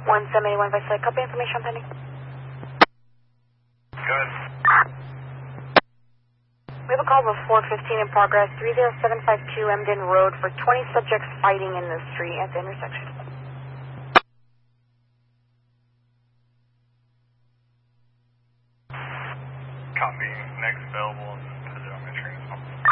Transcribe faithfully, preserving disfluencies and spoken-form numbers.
one seven eight one by Select. Copy information pending. Good. We have a call of four fifteen in progress, three zero seven five two Emden Road for twenty subjects fighting in the street at the intersection. Copy. Next available.